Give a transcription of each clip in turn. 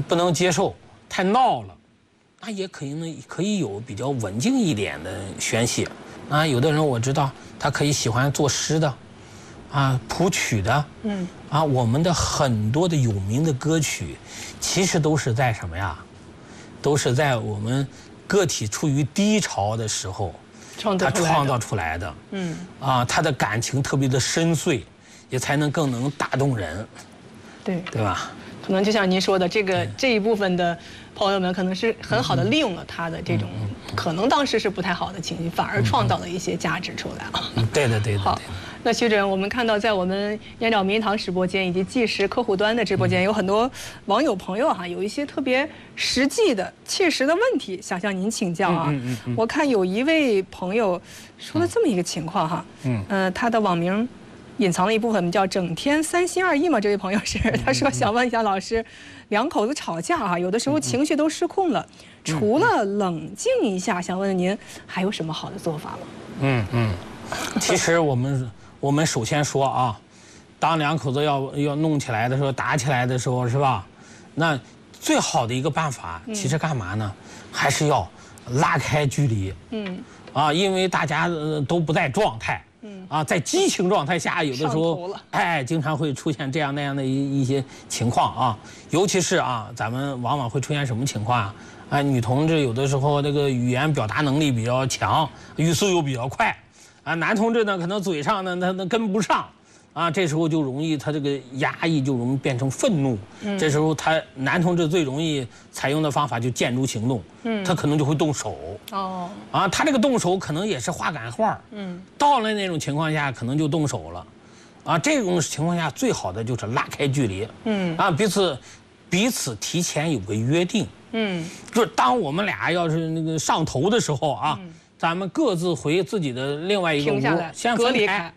不能接受，太闹了，那也可以有比较文静一点的宣泄啊。有的人我知道他可以喜欢作诗的，啊，谱曲的，啊，我们的很多的有名的歌曲，其实都是在什么呀？都是在我们个体处于低潮的时候，他创造出来的。啊，他的感情特别的深邃，也才能更能打动人。对吧？ 可能就像您说的，这一部分的朋友们，可能是很好的利用了他的这种可能当时是不太好的情绪，反而创造了一些价值出来了。 对。 好，那徐主任，我们看到在我们燕赵名堂直播间以及纪实客户端的直播间，有很多网友朋友哈，有一些特别实际的、切实的问题想向您请教啊。我看有一位朋友说了这么一个情况哈，他的网名隐藏了一部分，叫整天三心二意嘛。这位朋友是他说想问一下老师，两口子吵架哈，有的时候情绪都失控了，除了冷静一下，想问问您还有什么好的做法吗？ 其实我们首先说啊，当两口子要弄起来的时候，打起来的时候，是吧？那最好的一个办法，其实干嘛呢？还是要拉开距离。因为大家都不在状态。在激情状态下，有的时候经常会出现这样那样的一些情况啊。尤其是咱们往往会出现什么情况啊？女同志有的时候这个语言表达能力比较强，语速又比较快，男同志呢可能嘴上呢他跟不上，这时候就容易他这个压抑就容易变成愤怒。这时候男同志最容易采用的方法就见诸行动。他可能就会动手。他这个动手可能也是话赶话。到了那种情况下可能就动手了。这种情况下最好的就是拉开距离。彼此提前有个约定。就是当我们俩要是那个上头的时候咱们各自回自己的另外一个屋，先分开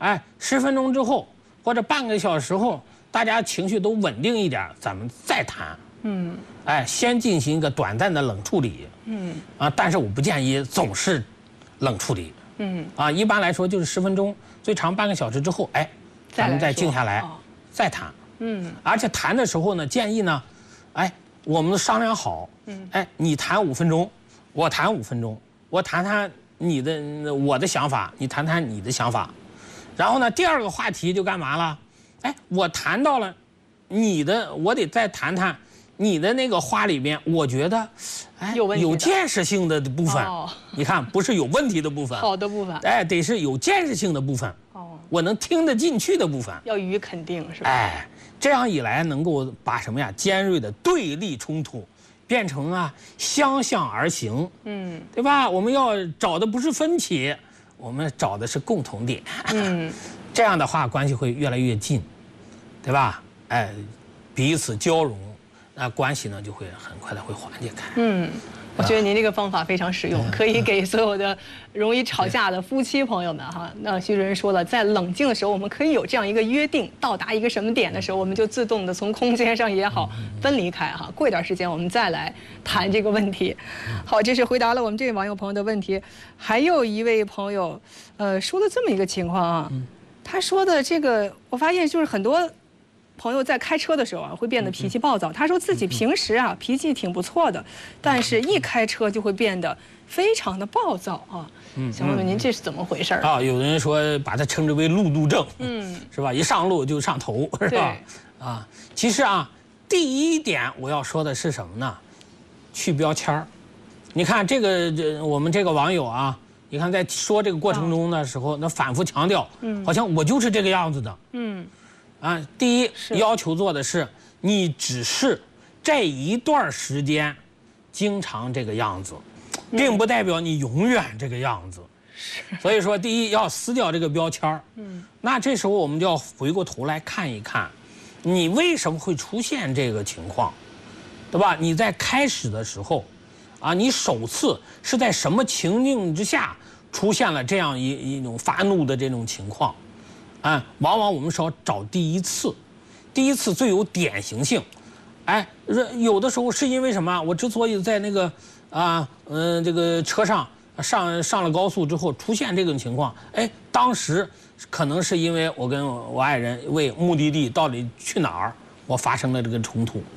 10分钟之后或者半个小时后，大家情绪都稳定一点，咱们再谈。先进行一个短暂的冷处理。但是我不建议总是冷处理。一般来说就是10分钟，最长半个小时之后，咱们再静下来再谈。而且谈的时候呢，建议呢，我们商量好，你谈5分钟，我谈5分钟。我谈谈我的想法，你谈谈你的想法，然后呢，第二个话题就干嘛了？我谈到了你的，我得再谈谈你的那个话里面，我觉得，有建设性的部分。你看，不是有问题的部分， 好的部分， 得是有建设性的部分。我能听得进去的部分， 要予以肯定，是吧？ 这样一来，能够把什么呀，尖锐的对立冲突变成相向而行，对吧？我们要找的不是分歧，我们找的是共同点，这样的话关系会越来越近，对吧？彼此交融，那关系呢就会很快的会缓解开。 我觉得您这个方法非常实用，可以给所有的容易吵架的夫妻朋友们哈。那徐主任说了，在冷静的时候，我们可以有这样一个约定，到达一个什么点的时候，我们就自动的从空间上也好分离开哈。过一段时间我们再来谈这个问题。好，这是回答了我们这位网友朋友的问题。还有一位朋友，说了这么一个情况他说的这个，我发现就是很多朋友在开车的时候会变得脾气暴躁。他说自己平时脾气挺不错的，但是一开车就会变得非常的暴躁想问问您这是怎么回事有人说把它称之为路怒症，是吧？一上路就上头，是吧？其实第一点我要说的是什么呢？去标签儿。你看我们这个网友你看在说这个过程中的时候，那反复强调，好像我就是这个样子的，第一要求做的是，你只是这一段时间经常这个样子，并不代表你永远这个样子。所以说，第一要撕掉这个标签儿。那这时候我们就要回过头来看一看，你为什么会出现这个情况，对吧？你在开始的时候，你首次是在什么情境之下出现了这样一种发怒的这种情况？往往我们是要找第一次最有典型性。有的时候是因为什么？我之所以在那个这个车上上了高速之后出现这种情况，当时可能是因为我跟我爱人为目的地到底去哪儿，我发生了这个冲突，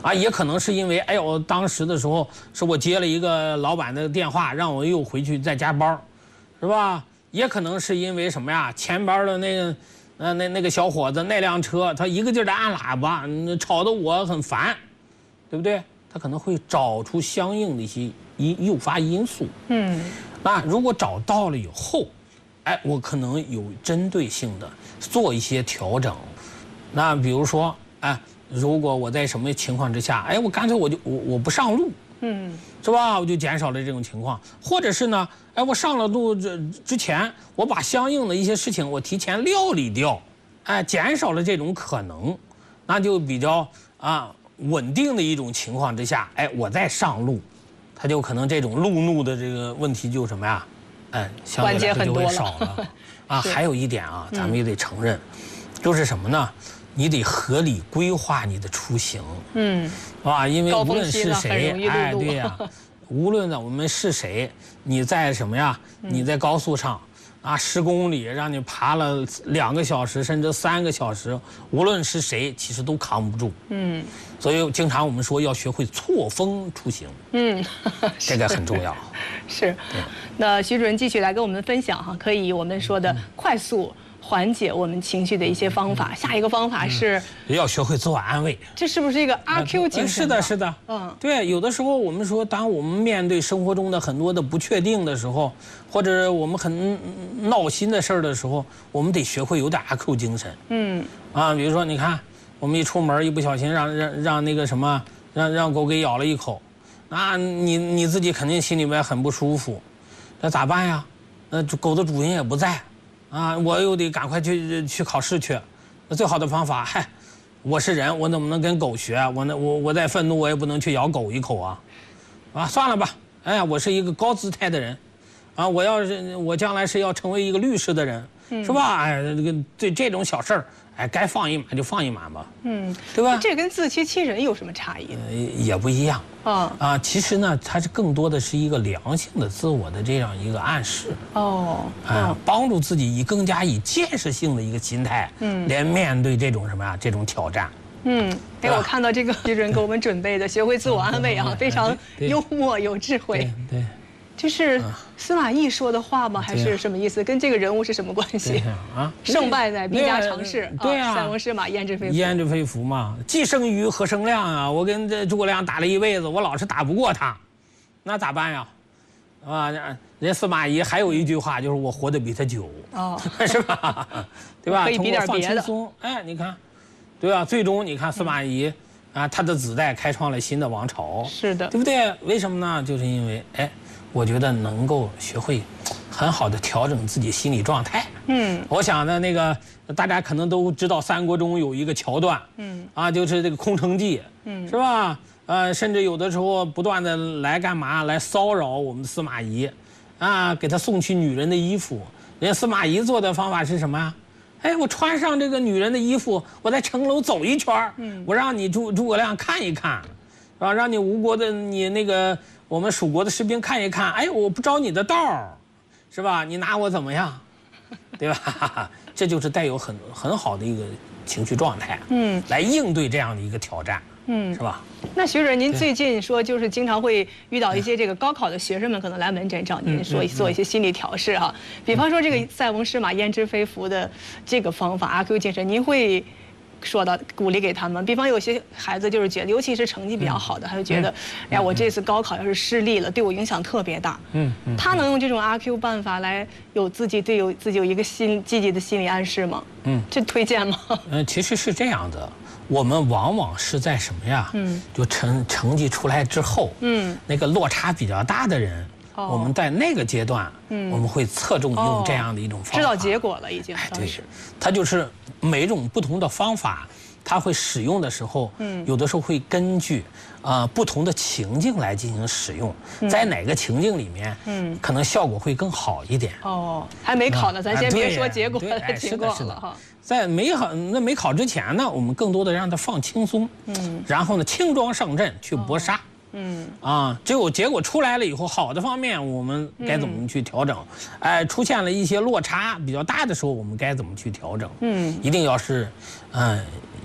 啊，也可能是因为，哎呦，当时的时候是我接了一个老板的电话，让我又回去再加班，是吧？也可能是因为什么呀？前边的那个小伙子那辆车，他一个劲儿的按喇叭，吵得我很烦，对不对？他可能会找出相应的一些诱发因素。那如果找到了以后，哎，我可能有针对性的做一些调整。那比如说，哎，如果我在什么情况之下，哎，我干脆我不上路，是吧？我就减少了这种情况。或者是呢，哎，我上了路之前，我把相应的一些事情我提前料理掉，哎，减少了这种可能，那就比较稳定的一种情况之下，哎，我再上路，他就可能这种路怒的这个问题就什么呀，相对来说就会少了。还有一点啊，咱们也得承认，就是什么呢？你得合理规划你的出行，是吧？因为无论是谁，哎，对呀，无论呢我们是谁，你在什么呀？你在高速上，10公里让你爬了2个小时甚至3个小时，无论是谁，其实都扛不住。所以经常我们说要学会错峰出行。这个很重要。 是。那徐主任继续来跟我们分享哈，可以我们说的快速缓解我们情绪的一些方法。下一个方法是要学会自我安慰。 这是不是一个阿 Q 精神？ 是的，是的。对，有的时候我们说，当我们面对生活中的很多的不确定的时候，或者我们很闹心的事儿的时候，我们得学会有点阿 Q 精神。比如说你看，我们一出门一不小心让那个什么让狗给咬了一口，那你自己肯定心里面很不舒服，那咋办呀？狗的主人也不在。我又得赶快去考试去，那最好的方法，我是人，我怎么能跟狗学？我再愤怒，我也不能去咬狗一口啊！算了吧，我是一个高姿态的人，我将来是要成为一个律师的人，是吧？对这种小事儿，该放一马就放一马吧，对吧？ 这跟自欺欺人有什么差异？ 也不一样。其实呢，它是更多的是一个良性的自我的这样一个暗示。帮助自己更加以建设性的一个心态，来面对这种什么呀，这种挑战。 我看到这个徐主任给我们准备的学会自我安慰非常幽默有智慧。 对。 这是司马懿说的话吗？还是什么意思？跟这个人物是什么关系？胜败乃兵家常事。对啊，塞翁失马焉知非福。 焉知非福嘛，既生瑜何生亮啊！我跟这诸葛亮打了一辈子，我老是打不过他，那咋办呀？人司马懿还有一句话，就是我活得比他久，是吧？对吧？ 可以比点别的。 通过放轻松，你看，对吧？最终你看司马懿他的子代开创了新的王朝， 是的， 对不对？为什么呢？就是因为我觉得能够学会很好的调整自己心理状态。我想呢，那个大家可能都知道，三国中有一个桥段，就是这个空城计，是吧？甚至有的时候不断的来干嘛？来骚扰我们司马懿，给他送去女人的衣服。人家司马懿做的方法是什么呀？我穿上这个女人的衣服，我在城楼走一圈，我让你诸葛亮看一看，是吧？让你吴国的你那个。我们蜀国的士兵看一看，我不着你的道儿，是吧？你拿我怎么样，对吧？这就是带有很好的一个情绪状态，来应对这样的一个挑战，是吧？ 那徐主任，您最近说就是经常会遇到一些这个高考的学生们可能来门诊找您说做一些心理调试哈，比方说这个塞翁失马焉知非福的这个方法阿 Q 精神，您会说到鼓励给他们，比方有些孩子就是觉得，尤其是成绩比较好的，他就觉得，我这次高考要是失利了，对我影响特别大。他能用这种阿 Q 办法来对自己有一个积极的心理暗示吗？这推荐吗？ 其实是这样的，我们往往是在什么呀？就成绩出来之后，那个落差比较大的人。我们在那个阶段，我们会侧重用这样的一种方法， 知道结果了已经。 对，它就是每种不同的方法，它会使用的时候，有的时候会根据不同的情境来进行使用，在哪个情境里面，可能效果会更好一点。 还没考呢，咱先别说结果的情况了哈。 在没考之前呢，我们更多的让他放轻松，然后呢轻装上阵去搏杀。只有结果出来了以后，好的方面我们该怎么去调整？出现了一些落差比较大的时候，我们该怎么去调整？一定要是，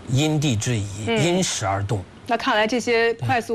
因地制宜，因时而动。 那看来这些快速